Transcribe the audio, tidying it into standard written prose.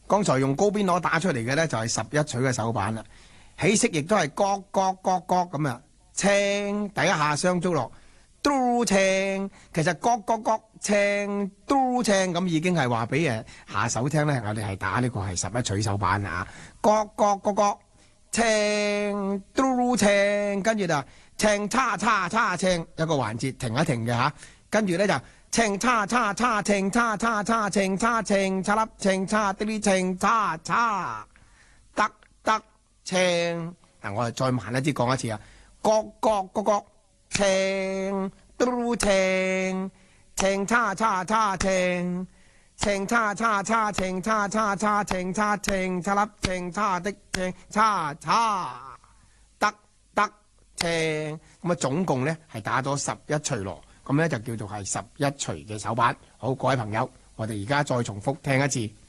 剛才用高邊鑼打出嚟嘅咧就係11錘嘅手板啦。起色亦都係角角角角咁啊，青第一下雙足落，嘟青，其實角角角青嘟青咁已經係話俾下手聽咧，我哋係打呢個係11錘手板啊，角角角角青嘟青，跟住就青叉叉叉青一個環節停一停嘅嚇，跟住咧就青叉叉叉青叉叉叉青叉青叉粒青叉啲青叉叉得得青。嗱，我哋再慢一啲講一次啊，角角角角青嘟青青叉叉叉青青叉叉叉青叉叉叉青叉青叉粒青叉的青叉叉得得青。咁啊總共咧係打咗11錘鑼，咁咧就叫做係11錘嘅手板。好，各位朋友，我哋而家再重複聽一次。